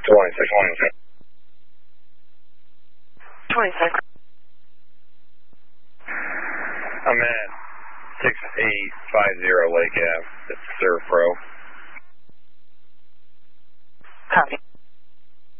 26. 26. I'm at 6850 Lake Ave. It's Serve Pro. Copy.